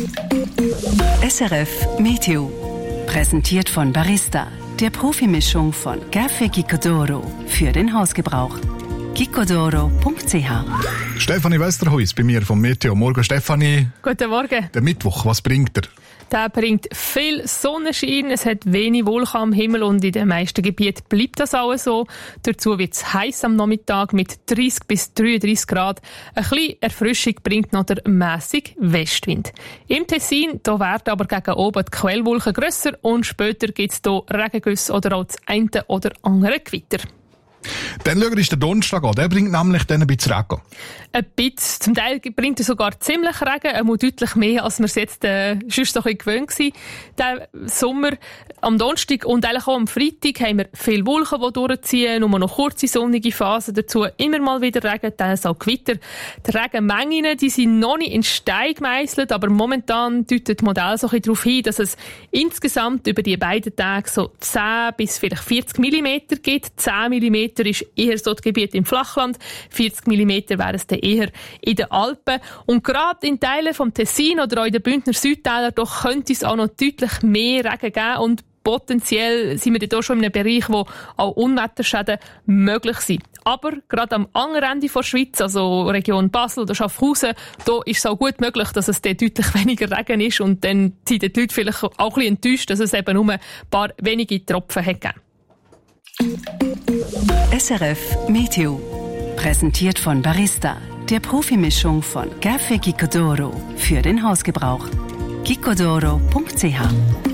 SRF Meteo. Präsentiert von Barista, der Profimischung von Café Gicodoro für den Hausgebrauch. gicodoro.ch. Stefanie Westerhuis bei mir vom Meteo. Morgen, Stefanie. Guten Morgen. Der Mittwoch, was bringt er? Der bringt viel Sonnenschein, es hat wenig Wolken am Himmel und in den meisten Gebieten bleibt das auch so. Dazu wird es heiß am Nachmittag mit 30 bis 33 Grad. Ein bisschen Erfrischung bringt noch der mässige Westwind. Im Tessin da werden aber gegen oben die Quellwolken grösser und später gibt es hier Regengüsse oder auch das eine oder andere Gewitter. Dann schauen wir der Donnerstag an. Der bringt nämlich dann ein bisschen Regen. Ein bisschen. Zum Teil bringt er sogar ziemlich Regen, einmal deutlich mehr, als wir es jetzt sonst noch ein bisschen gewöhnt waren. Der Sommer am Donnerstag und eigentlich auch am Freitag haben wir viele Wolken, die durchziehen, nur noch kurze sonnige Phasen dazu, immer mal wieder Regen, teils auch Gewitter. Die Regenmengen, die sind noch nicht in Stein gemeisselt, aber momentan deutet das Modell so ein bisschen darauf hin, dass es insgesamt über die beiden Tage so 10 bis vielleicht 40 mm gibt. 10 mm ist eher so das Gebiet im Flachland, 40 mm wären es dann eher in den Alpen. Und gerade in Teilen vom Tessin oder auch in den Bündner Südtälern doch könnte es auch noch deutlich mehr Regen geben und potenziell sind wir da schon in einem Bereich, wo auch Unwetterschäden möglich sind. Aber gerade am anderen Ende der Schweiz, also Region Basel oder Schaffhausen, da ist es auch gut möglich, dass es dort deutlich weniger Regen ist und dann sind die Leute vielleicht auch ein bisschen enttäuscht, dass es eben nur ein paar wenige Tropfen hat gegeben. SRF Meteo. Präsentiert von Barista, der Profimischung von Café Gicodoro für den Hausgebrauch. gicodoro.ch